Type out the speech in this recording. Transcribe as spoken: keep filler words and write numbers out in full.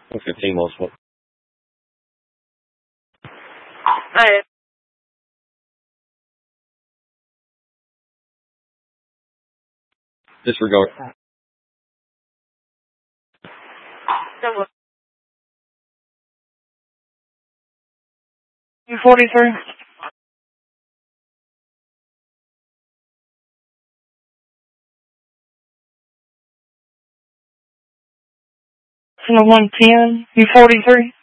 fifteen multiple. Alright. Disregard. U forty-three. one ten, U forty-three.